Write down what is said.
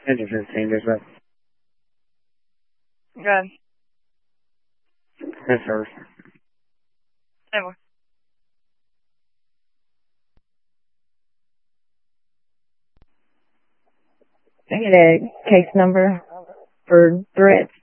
Engine 15, dispatch. Good. Yes, sir. Anyway. Can I get a case number for threats?